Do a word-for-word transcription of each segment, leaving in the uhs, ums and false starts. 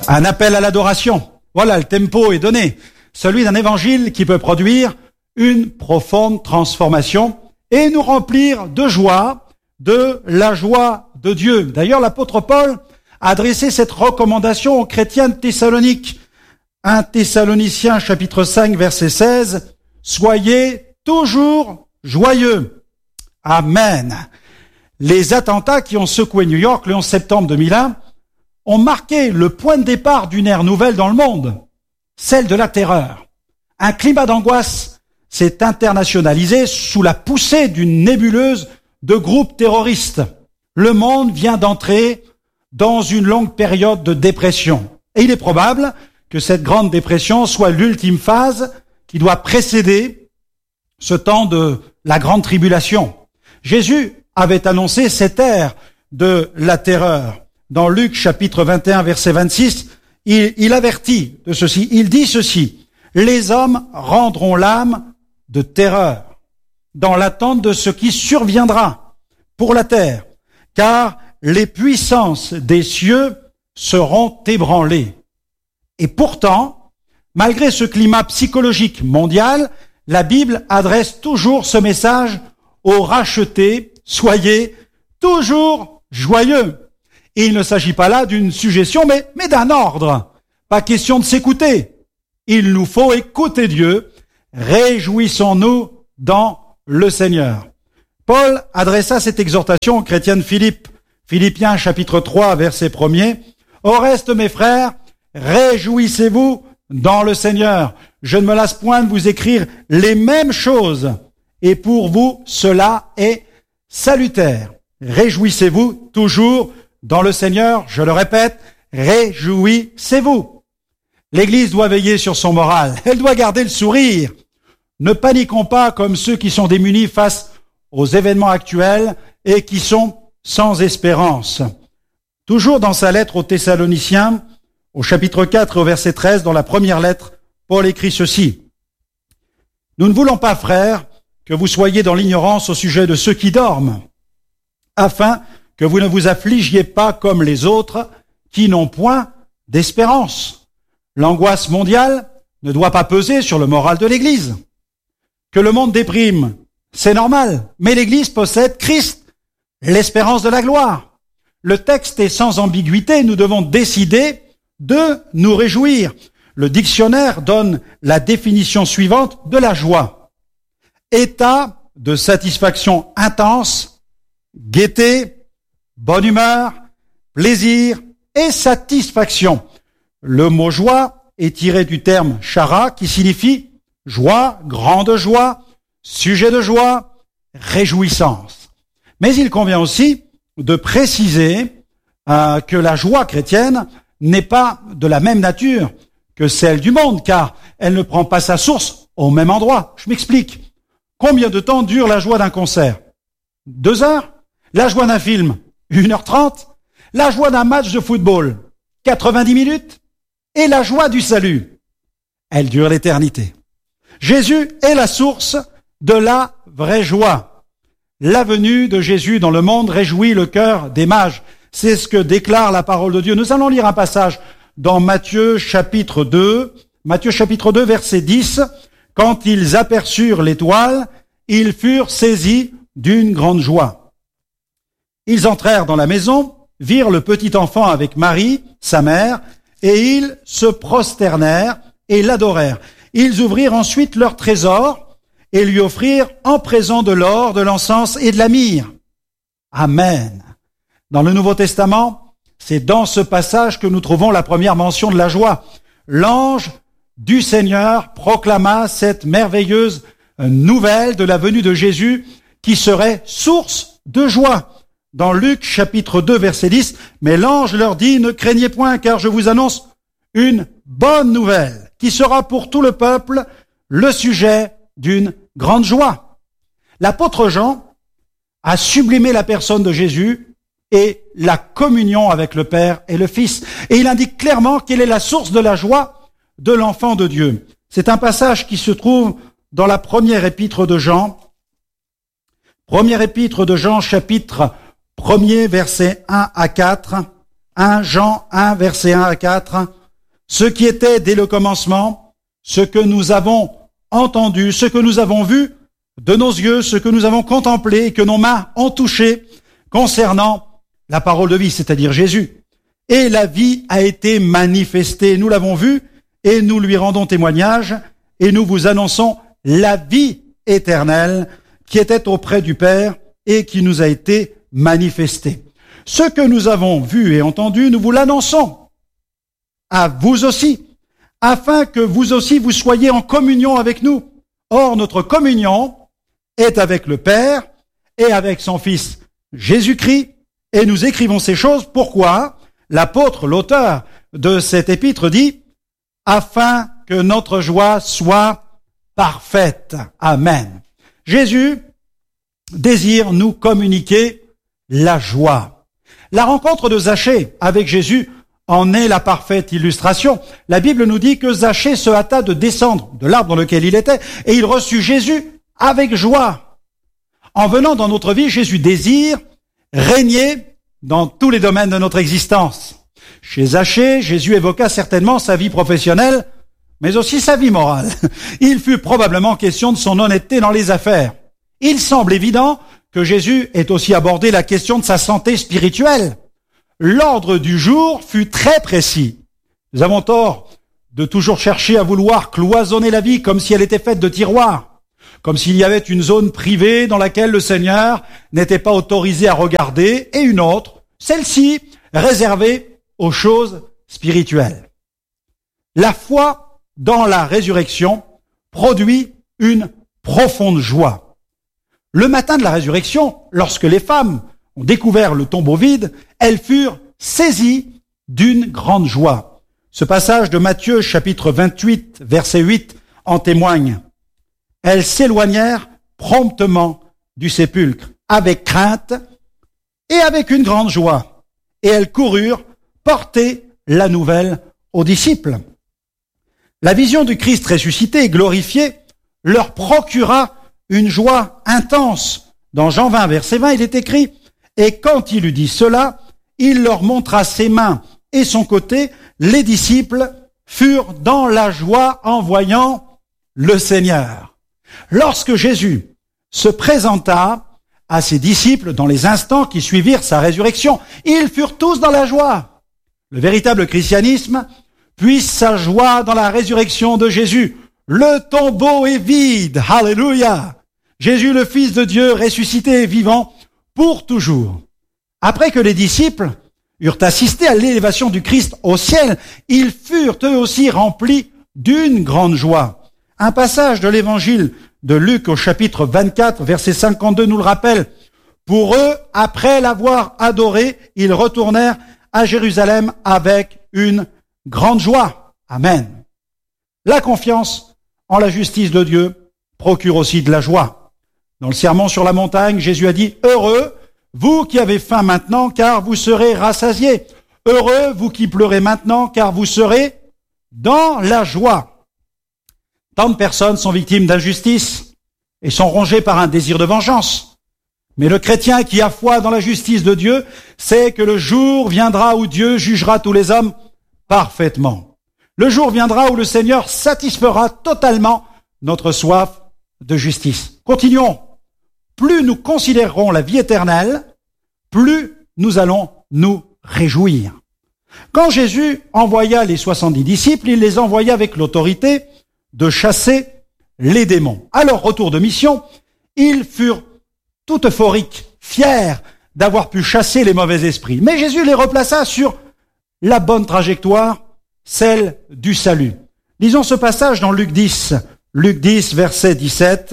Un appel à l'adoration. Voilà, le tempo est donné. Celui d'un évangile qui peut produire une profonde transformation et nous remplir de joie, de la joie de Dieu. D'ailleurs, l'apôtre Paul a adressé cette recommandation aux chrétiens de Thessalonique. un Thessaloniciens chapitre cinq verset seize, « Soyez toujours joyeux. » Amen. Les attentats qui ont secoué New York le onze septembre deux mille un ont marqué le point de départ d'une ère nouvelle dans le monde, celle de la terreur. Un climat d'angoisse s'est internationalisé sous la poussée d'une nébuleuse de groupes terroristes. Le monde vient d'entrer dans une longue période de dépression. Et il est probable que cette grande dépression soit l'ultime phase qui doit précéder ce temps de la grande tribulation. Jésus avait annoncé cette ère de la terreur. Dans Luc chapitre vingt et un verset vingt-six, il, il avertit de ceci, il dit ceci, « Les hommes rendront l'âme de terreur dans l'attente de ce qui surviendra pour la terre, car les puissances des cieux seront ébranlées. » Et pourtant, malgré ce climat psychologique mondial, la Bible adresse toujours ce message aux rachetés, soyez toujours joyeux. Et il ne s'agit pas là d'une suggestion, mais, mais d'un ordre. Pas question de s'écouter. Il nous faut écouter Dieu. Réjouissons-nous dans le Seigneur. Paul adressa cette exhortation aux chrétiens de Philippe. Philippiens chapitre trois, verset premier. « Au reste, mes frères, réjouissez-vous dans le Seigneur. Je ne me lasse point de vous écrire les mêmes choses. Et pour vous, cela est salutaire. Réjouissez-vous toujours dans le Seigneur. Je le répète, réjouissez-vous. » L'Église doit veiller sur son moral. Elle doit garder le sourire. Ne paniquons pas comme ceux qui sont démunis face aux événements actuels et qui sont sans espérance. Toujours dans sa lettre aux Thessaloniciens, au chapitre quatre et au verset treize, dans la première lettre, Paul écrit ceci. « Nous ne voulons pas, frères, que vous soyez dans l'ignorance au sujet de ceux qui dorment, afin que vous ne vous affligiez pas comme les autres qui n'ont point d'espérance. L'angoisse mondiale ne doit pas peser sur le moral de l'Église. Que le monde déprime, c'est normal, mais l'Église possède Christ, l'espérance de la gloire. Le texte est sans ambiguïté, nous devons décider de nous réjouir. Le dictionnaire donne la définition suivante de la joie. État de satisfaction intense, gaieté, bonne humeur, plaisir et satisfaction. Le mot joie est tiré du terme chara qui signifie joie, grande joie, sujet de joie, réjouissance. Mais il convient aussi de préciser euh, que la joie chrétienne n'est pas de la même nature que celle du monde, car elle ne prend pas sa source au même endroit. Je m'explique. Combien de temps dure la joie d'un concert? Deux heures? La joie d'un film? Une heure trente? La joie d'un match de football? Quatre-vingt-dix minutes? Et la joie du salut? Elle dure l'éternité. Jésus est la source de la vraie joie. La venue de Jésus dans le monde réjouit le cœur des mages. C'est ce que déclare la parole de Dieu. Nous allons lire un passage dans Matthieu chapitre deux, Matthieu chapitre deux, verset dix. « Quand ils aperçurent l'étoile, ils furent saisis d'une grande joie. Ils entrèrent dans la maison, virent le petit enfant avec Marie, sa mère, et ils se prosternèrent et l'adorèrent. Ils ouvrirent ensuite leur trésor et lui offrirent en présent de l'or, de l'encens et de la myrrhe. » Amen. Dans le Nouveau Testament, c'est dans ce passage que nous trouvons la première mention de la joie. L'ange du Seigneur proclama cette merveilleuse nouvelle de la venue de Jésus qui serait source de joie. Dans Luc chapitre deux verset dix, « Mais l'ange leur dit, ne craignez point, car je vous annonce une bonne nouvelle qui sera pour tout le peuple le sujet d'une grande joie. » L'apôtre Jean a sublimé la personne de Jésus et la communion avec le Père et le Fils. Et il indique clairement quelle est la source de la joie de l'enfant de Dieu. C'est un passage qui se trouve dans la première épître de Jean. Première épître de Jean, chapitre premier, versets un à quatre. un Jean un, versets un à quatre. ce qui était dès le commencement, ce que nous avons entendu, ce que nous avons vu de nos yeux, ce que nous avons contemplé et que nos mains ont touché concernant la parole de vie, c'est-à-dire Jésus. Et la vie a été manifestée. Nous l'avons vu et nous lui rendons témoignage et nous vous annonçons la vie éternelle qui était auprès du Père et qui nous a été manifestée. Ce que nous avons vu et entendu, nous vous l'annonçons à vous aussi, afin que vous aussi vous soyez en communion avec nous. Or, notre communion est avec le Père et avec son Fils Jésus-Christ, et nous écrivons ces choses. Pourquoi? L'apôtre, l'auteur de cet épître dit « afin que notre joie soit parfaite. » Amen. Jésus désire nous communiquer la joie. La rencontre de Zachée avec Jésus en est la parfaite illustration. La Bible nous dit que Zachée se hâta de descendre de l'arbre dans lequel il était et il reçut Jésus avec joie. En venant dans notre vie, Jésus désire régner dans tous les domaines de notre existence. Chez Zachée, Jésus évoqua certainement sa vie professionnelle, mais aussi sa vie morale. Il fut probablement question de son honnêteté dans les affaires. Il semble évident que Jésus ait aussi abordé la question de sa santé spirituelle. L'ordre du jour fut très précis. Nous avons tort de toujours chercher à vouloir cloisonner la vie comme si elle était faite de tiroirs, comme s'il y avait une zone privée dans laquelle le Seigneur n'était pas autorisé à regarder et une autre, celle-ci, réservée aux choses spirituelles. La foi dans la résurrection produit une profonde joie. Le matin de la résurrection, lorsque les femmes ont découvert le tombeau vide, elles furent saisies d'une grande joie. Ce passage de Matthieu, chapitre vingt-huit, verset huit, en témoigne. Elles s'éloignèrent promptement du sépulcre, avec crainte et avec une grande joie. Et elles coururent porter la nouvelle aux disciples. La vision du Christ ressuscité et glorifié leur procura une joie intense. Dans Jean vingt, verset vingt, il est écrit « Et quand il eut dit cela, il leur montra ses mains et son côté. Les disciples furent dans la joie en voyant le Seigneur. » Lorsque Jésus se présenta à ses disciples dans les instants qui suivirent sa résurrection, ils furent tous dans la joie. Le véritable christianisme puise sa joie dans la résurrection de Jésus. Le tombeau est vide. Alléluia. Jésus, le Fils de Dieu, ressuscité et vivant pour toujours. Après que les disciples eurent assisté à l'élévation du Christ au ciel, ils furent eux aussi remplis d'une grande joie. Un passage de l'évangile de Luc au chapitre vingt-quatre, verset cinquante-deux nous le rappelle. Pour eux, après l'avoir adoré, ils retournèrent à Jérusalem avec une grande joie. Amen. La confiance en la justice de Dieu procure aussi de la joie. Dans le sermon sur la montagne, Jésus a dit « Heureux, vous qui avez faim maintenant, car vous serez rassasiés. Heureux, vous qui pleurez maintenant, car vous serez dans la joie. » Tant de personnes sont victimes d'injustice et sont rongées par un désir de vengeance. Mais le chrétien qui a foi dans la justice de Dieu sait que le jour viendra où Dieu jugera tous les hommes parfaitement. Le jour viendra où le Seigneur satisfera totalement notre soif de justice. Continuons. Plus nous considérerons la vie éternelle, plus nous allons nous réjouir. Quand Jésus envoya les soixante-dix disciples, il les envoya avec l'autorité de chasser les démons. À leur retour de mission, ils furent tout euphoriques, fiers d'avoir pu chasser les mauvais esprits. Mais Jésus les replaça sur la bonne trajectoire, celle du salut. Lisons ce passage dans Luc dix. Luc dix, verset dix-sept.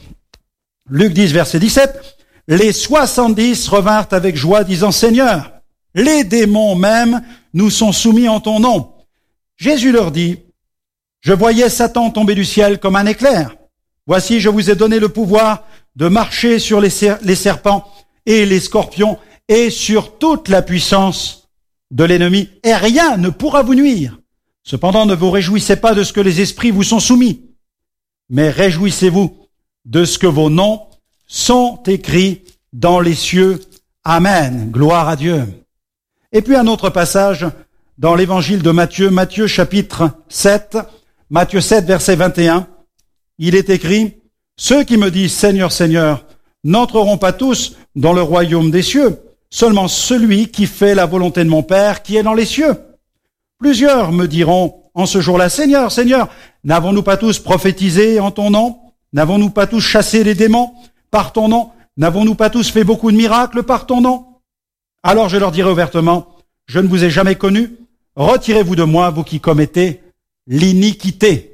Luc dix, verset dix-sept. Les soixante-dix revinrent avec joie, disant « Seigneur, les démons même nous sont soumis en ton nom. » Jésus leur dit « Je voyais Satan tomber du ciel comme un éclair. Voici, je vous ai donné le pouvoir de marcher sur les, ser- les serpents et les scorpions et sur toute la puissance de l'ennemi, et rien ne pourra vous nuire. Cependant, ne vous réjouissez pas de ce que les esprits vous sont soumis, mais réjouissez-vous de ce que vos noms sont écrits dans les cieux. Amen. Gloire à Dieu. » Et puis un autre passage dans l'évangile de Matthieu, Matthieu chapitre sept, Matthieu sept, verset vingt et un, il est écrit « Ceux qui me disent Seigneur, Seigneur, n'entreront pas tous dans le royaume des cieux, seulement celui qui fait la volonté de mon Père qui est dans les cieux. Plusieurs me diront en ce jour-là, Seigneur, Seigneur, n'avons-nous pas tous prophétisé en ton nom? N'avons-nous pas tous chassé les démons par ton nom? N'avons-nous pas tous fait beaucoup de miracles par ton nom? Alors je leur dirai ouvertement, je ne vous ai jamais connu, retirez-vous de moi, vous qui commettez l'iniquité.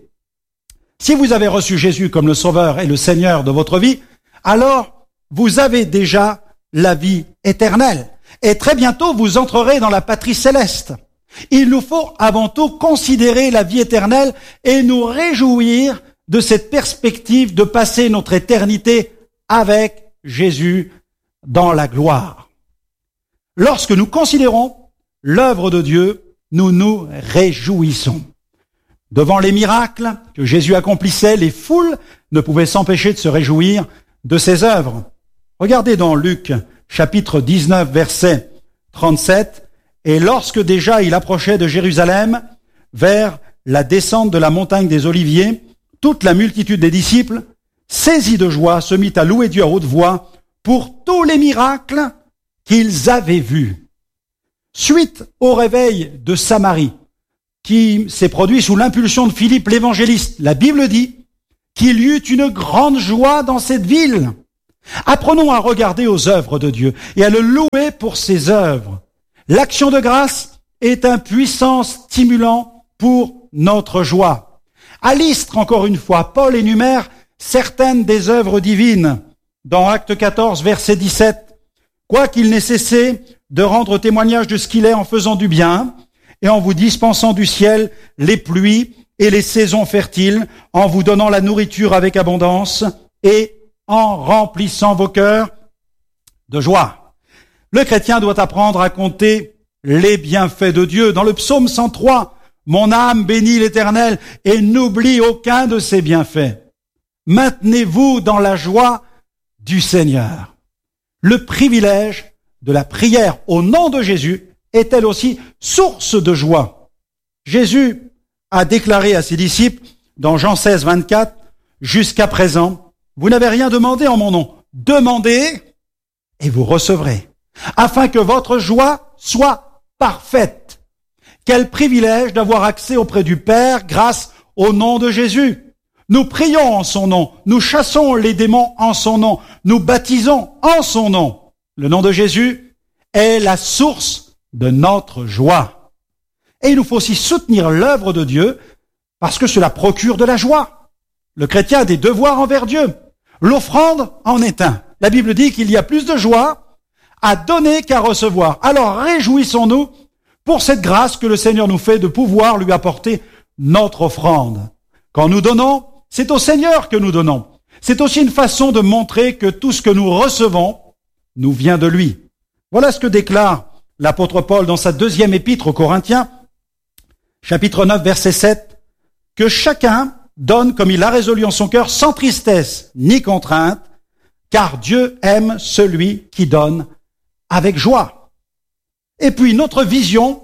Si vous avez reçu Jésus comme le Sauveur et le Seigneur de votre vie, alors vous avez déjà la vie éternelle. Et très bientôt, vous entrerez dans la patrie céleste. Il nous faut avant tout considérer la vie éternelle et nous réjouir de cette perspective de passer notre éternité avec Jésus dans la gloire. Lorsque nous considérons l'œuvre de Dieu, nous nous réjouissons. Devant les miracles que Jésus accomplissait, les foules ne pouvaient s'empêcher de se réjouir de ses œuvres. Regardez dans Luc, chapitre dix-neuf, verset trente-sept, « Et lorsque déjà il approchait de Jérusalem, vers la descente de la montagne des Oliviers, toute la multitude des disciples, saisis de joie, se mit à louer Dieu à haute voix pour tous les miracles qu'ils avaient vus. » Suite au réveil de Samarie, qui s'est produit sous l'impulsion de Philippe l'évangéliste, la Bible dit qu'il y eut une grande joie dans cette ville. Apprenons à regarder aux œuvres de Dieu et à le louer pour ses œuvres. L'action de grâce est un puissant stimulant pour notre joie. À Lystre, encore une fois, Paul énumère certaines des œuvres divines. Dans Actes quatorze, verset dix-sept, « Quoiqu'il n'ait cessé de rendre témoignage de ce qu'il est en faisant du bien, et en vous dispensant du ciel les pluies et les saisons fertiles, en vous donnant la nourriture avec abondance et en remplissant vos cœurs de joie. » Le chrétien doit apprendre à compter les bienfaits de Dieu. Dans le psaume cent trois, « Mon âme bénit l'Éternel et n'oublie aucun de ses bienfaits. » Maintenez-vous dans la joie du Seigneur. Le privilège de la prière au nom de Jésus est elle aussi source de joie. Jésus a déclaré à ses disciples dans Jean seize, vingt-quatre, « Jusqu'à présent, vous n'avez rien demandé en mon nom. Demandez et vous recevrez, afin que votre joie soit parfaite. » Quel privilège d'avoir accès auprès du Père grâce au nom de Jésus. Nous prions en son nom, nous chassons les démons en son nom, nous baptisons en son nom. Le nom de Jésus est la source de notre joie. Et il nous faut aussi soutenir l'œuvre de Dieu parce que cela procure de la joie. Le chrétien a des devoirs envers Dieu. L'offrande en est un. La Bible dit qu'il y a plus de joie à donner qu'à recevoir. Alors réjouissons-nous pour cette grâce que le Seigneur nous fait de pouvoir lui apporter notre offrande. Quand nous donnons, c'est au Seigneur que nous donnons. C'est aussi une façon de montrer que tout ce que nous recevons nous vient de lui. Voilà ce que déclare l'apôtre Paul dans sa deuxième épître aux Corinthiens, chapitre neuf, verset sept, « Que chacun donne comme il a résolu en son cœur, sans tristesse ni contrainte, car Dieu aime celui qui donne avec joie. » Et puis notre vision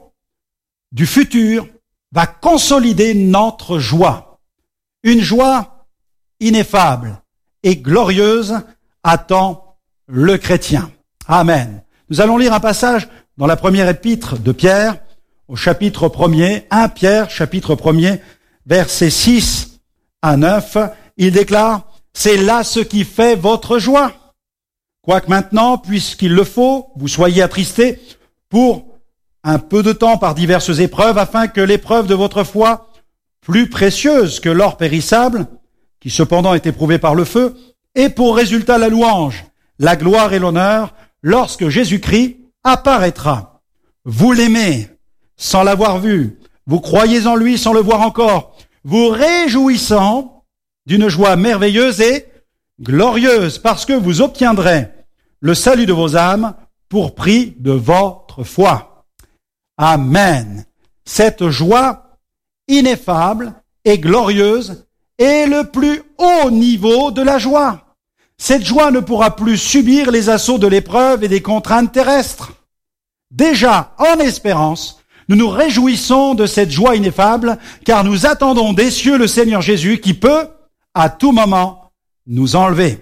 du futur va consolider notre joie. Une joie ineffable et glorieuse attend le chrétien. Amen. Nous allons lire un passage dans la première épître de Pierre, au chapitre premier, premier Pierre, chapitre premier, versets six à neuf. Il déclare, « C'est là ce qui fait votre joie. Quoique maintenant, puisqu'il le faut, vous soyez attristés pour un peu de temps par diverses épreuves, afin que l'épreuve de votre foi, plus précieuse que l'or périssable, qui cependant est éprouvé par le feu, ait pour résultat la louange, la gloire et l'honneur, lorsque Jésus-Christ apparaîtra. Vous l'aimez sans l'avoir vu, vous croyez en lui sans le voir encore, vous réjouissant d'une joie merveilleuse et glorieuse, parce que vous obtiendrez le salut de vos âmes pour prix de votre foi. » Amen. Cette joie ineffable et glorieuse est le plus haut niveau de la joie. Cette joie ne pourra plus subir les assauts de l'épreuve et des contraintes terrestres. Déjà, en espérance, Nous nous réjouissons de cette joie ineffable, car nous attendons des cieux le Seigneur Jésus qui peut, à tout moment, nous enlever.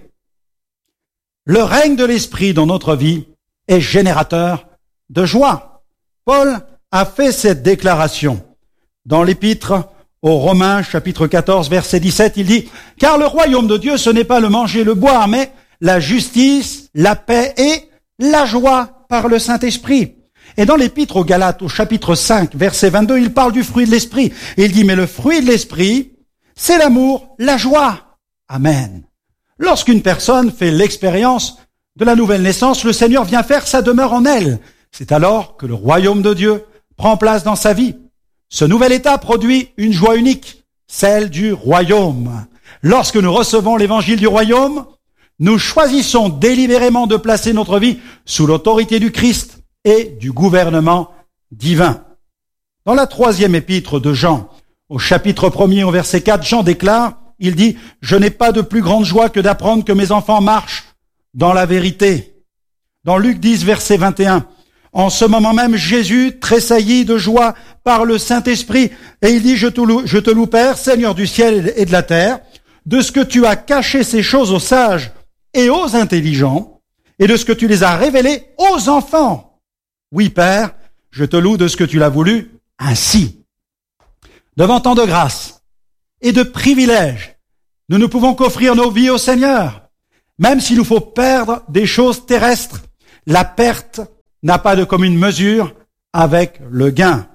Le règne de l'Esprit dans notre vie est générateur de joie. Paul a fait cette déclaration dans l'épître aux Romains, chapitre quatorze, verset dix-sept, il dit « Car le royaume de Dieu, ce n'est pas le manger et le boire, mais la justice, la paix et la joie par le Saint-Esprit. » Et dans l'épître aux Galates, au chapitre cinq, verset vingt-deux, il parle du fruit de l'Esprit. Et il dit « Mais le fruit de l'Esprit, c'est l'amour, la joie. » Amen. Lorsqu'une personne fait l'expérience de la nouvelle naissance, le Seigneur vient faire sa demeure en elle. C'est alors que le royaume de Dieu prend place dans sa vie. Ce nouvel état produit une joie unique, celle du royaume. Lorsque nous recevons l'évangile du royaume, nous choisissons délibérément de placer notre vie sous l'autorité du Christ et du gouvernement divin. Dans la troisième épître de Jean, au chapitre premier, au verset quatre, Jean déclare, il dit « Je n'ai pas de plus grande joie que d'apprendre que mes enfants marchent dans la vérité. » Dans Luc dix, verset vingt et un, en ce moment même, Jésus tressaillit de joie par le Saint-Esprit et il dit « Je te loue, je te loue, Père, Seigneur du ciel et de la terre, de ce que tu as caché ces choses aux sages et aux intelligents et de ce que tu les as révélées aux enfants. Oui, Père, je te loue de ce que tu l'as voulu ainsi. » Devant tant de grâce et de privilèges, nous ne pouvons qu'offrir nos vies au Seigneur. Même s'il nous faut perdre des choses terrestres, la perte n'a pas de commune mesure avec le gain.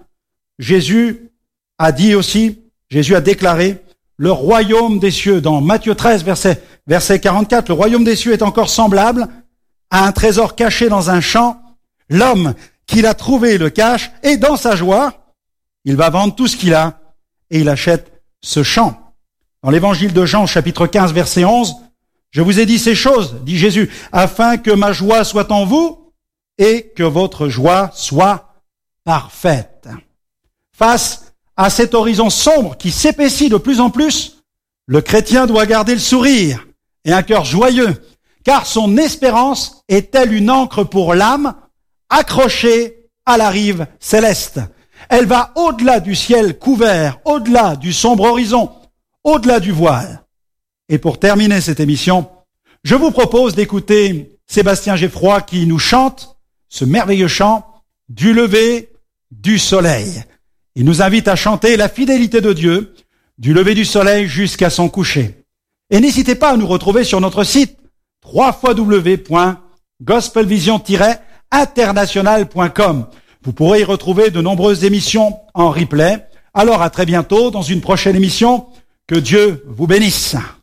Jésus a dit aussi, Jésus a déclaré, le royaume des cieux, dans Matthieu treize, verset, verset quarante-quatre, le royaume des cieux est encore semblable à un trésor caché dans un champ. L'homme qui l'a trouvé le cache et dans sa joie, il va vendre tout ce qu'il a et il achète ce champ. Dans l'évangile de Jean, chapitre quinze, verset onze, « Je vous ai dit ces choses, dit Jésus, afin que ma joie soit en vous et que votre joie soit parfaite. » Face à cet horizon sombre qui s'épaissit de plus en plus, le chrétien doit garder le sourire et un cœur joyeux, car son espérance est telle une ancre pour l'âme accrochée à la rive céleste. Elle va au-delà du ciel couvert, au-delà du sombre horizon, au-delà du voile. Et pour terminer cette émission, je vous propose d'écouter Sébastien Geffroy qui nous chante ce merveilleux chant du lever du soleil. Il nous invite à chanter la fidélité de Dieu du lever du soleil jusqu'à son coucher. Et n'hésitez pas à nous retrouver sur notre site w w w point gospel vision tiret international point com. Vous pourrez y retrouver de nombreuses émissions en replay. Alors à très bientôt dans une prochaine émission. Que Dieu vous bénisse.